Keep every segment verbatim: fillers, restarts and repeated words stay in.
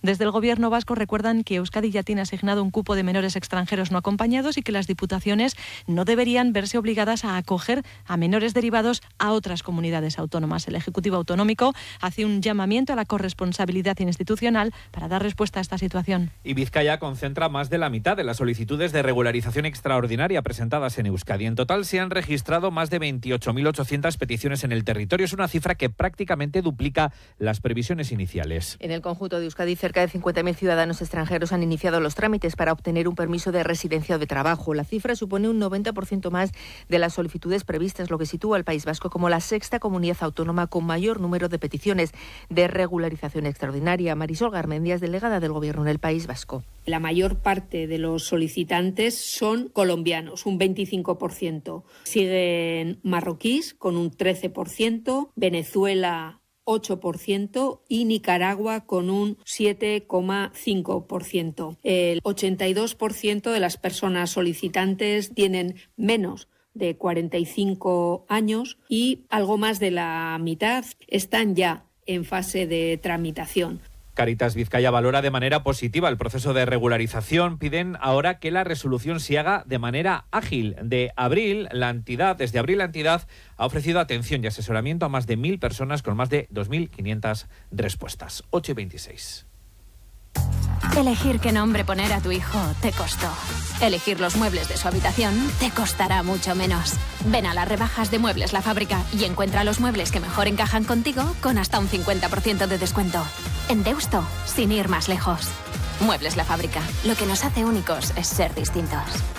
Desde el Gobierno vasco recuerdan que Euskadi ya tiene asignado un cupo de menores extranjeros no acompañados y que las diputaciones no deberían verse obligadas a acoger a menores derivados a otras comunidades autónomas. El Ejecutivo Autonómico hace un llamamiento a la corresponsabilidad institucional para dar respuesta a esta situación. Y Vizcaya concentra más de la mitad de las solicitudes de regularización extraordinaria presentadas en Euskadi. En total se han registrado más de veintiocho mil ochocientas peticiones en el territorio. Es una cifra que prácticamente duplica las previsiones iniciales. En el conjunto de Euskadi, cerca de cincuenta mil ciudadanos extranjeros han iniciado los trámites para obtener un permiso de residencia o de trabajo. La cifra supone un noventa por ciento más de las solicitudes previstas, lo que sitúa al País Vasco como la sexta comunidad autónoma con mayor número de peticiones de regularización extraordinaria. Marisol Garmendia es delegada del Gobierno en el País Vasco. La mayor parte de los solicitantes son colombianos, un veinticinco por ciento. Siguen marroquíes con un trece por ciento, Venezuela ocho por ciento y Nicaragua con un siete coma cinco por ciento. El ochenta y dos por ciento de las personas solicitantes tienen menos de cuarenta y cinco años y algo más de la mitad están ya en fase de tramitación. Cáritas Vizcaya valora de manera positiva el proceso de regularización. Piden ahora que la resolución se haga de manera ágil. De abril, la entidad, desde abril la entidad ha ofrecido atención y asesoramiento a más de mil personas con más de dos mil quinientas respuestas. ocho y veintiséis. Elegir qué nombre poner a tu hijo te costó. Elegir los muebles de su habitación te costará mucho menos. Ven a las rebajas de Muebles La Fábrica y encuentra los muebles que mejor encajan contigo con hasta un cincuenta por ciento de descuento. En Deusto, sin ir más lejos. Muebles La Fábrica. Lo que nos hace únicos es ser distintos.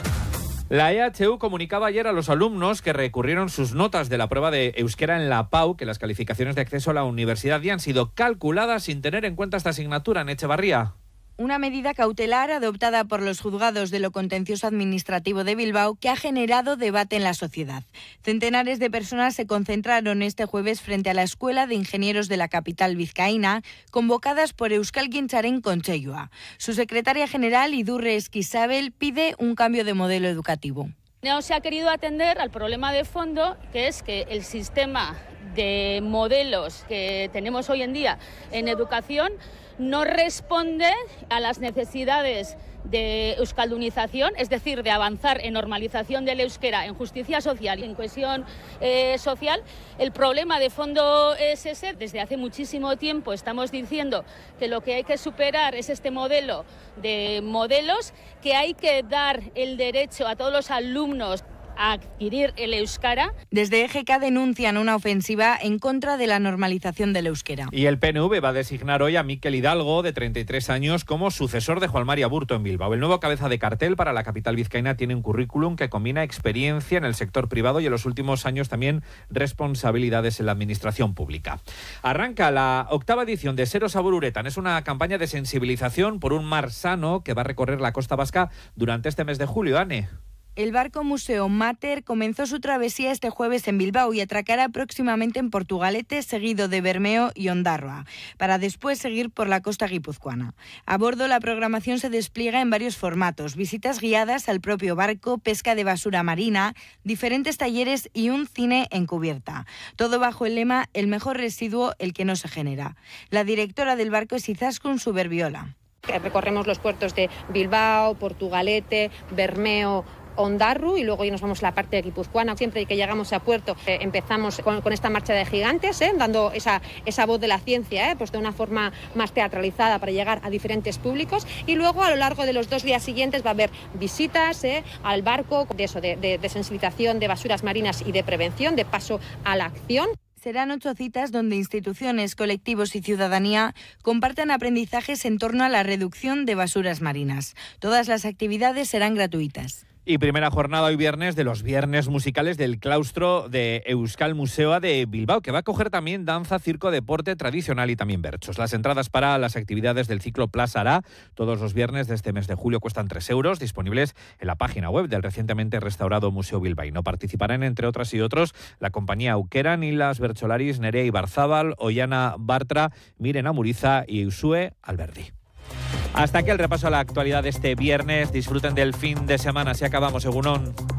La E H U comunicaba ayer a los alumnos que recurrieron sus notas de la prueba de euskera en la PAU que las calificaciones de acceso a la universidad ya han sido calculadas sin tener en cuenta esta asignatura. En Echevarría. Una medida cautelar adoptada por los juzgados de lo contencioso administrativo de Bilbao que ha generado debate en la sociedad. Centenares de personas se concentraron este jueves frente a la Escuela de Ingenieros de la capital vizcaína, convocadas por Euskalgintzaren Kontseilua. Su secretaria general, Idurre Esquisabel, pide un cambio de modelo educativo. No se ha querido atender al problema de fondo, que es que el sistema de modelos que tenemos hoy en día en educación no responde a las necesidades de euskaldunización, es decir, de avanzar en normalización del euskera, en justicia social y en cohesión eh, social. El problema de fondo es ese. Desde hace muchísimo tiempo estamos diciendo que lo que hay que superar es este modelo de modelos, que hay que dar el derecho a todos los alumnos a adquirir el euskara. Desde E G K denuncian una ofensiva en contra de la normalización del euskera. Y el P N V va a designar hoy a Mikel Hidalgo, de treinta y tres años, como sucesor de Juan Mari Aburto en Bilbao. El nuevo cabeza de cartel para la capital vizcaína tiene un currículum que combina experiencia en el sector privado y en los últimos años también responsabilidades en la administración pública. Arranca la octava edición de Sero Sabor Uretan. Es una campaña de sensibilización por un mar sano que va a recorrer la costa vasca durante este mes de julio. Ane. El barco Museo Mater comenzó su travesía este jueves en Bilbao y atracará próximamente en Portugalete, seguido de Bermeo y Ondarroa, para después seguir por la costa guipuzcoana. A bordo, la programación se despliega en varios formatos: visitas guiadas al propio barco, pesca de basura marina, diferentes talleres y un cine en cubierta. Todo bajo el lema «El mejor residuo, el que no se genera». La directora del barco es Izaskun Suberbiola. Recorremos los puertos de Bilbao, Portugalete, Bermeo, Ondarru y luego ya nos vamos a la parte de guipuzcoana. Siempre que llegamos a puerto eh, empezamos con, con esta marcha de gigantes, eh, dando esa, esa voz de la ciencia, eh, pues de una forma más teatralizada para llegar a diferentes públicos, y luego a lo largo de los dos días siguientes va a haber visitas eh, al barco de, eso, de, de, de sensibilización de basuras marinas y de prevención, de paso a la acción. Serán ocho citas donde instituciones, colectivos y ciudadanía compartan aprendizajes en torno a la reducción de basuras marinas. Todas las actividades serán gratuitas. Y primera jornada hoy viernes de los viernes musicales del claustro de Euskal Museoa de Bilbao, que va a coger también danza, circo, deporte tradicional y también bertsos. Las entradas para las actividades del ciclo Plaza Ará todos los viernes de este mes de julio cuestan tres euros, disponibles en la página web del recientemente restaurado Museo Bilbaíno. Participarán, entre otras y otros, la compañía Aukeran y las bertsolaris Nerea Ibarzábal, Ollana Bartra, Miren Amuriza y Usue Alberdi. Hasta aquí el repaso a la actualidad de este viernes. Disfruten del fin de semana. Si acabamos, Egunon.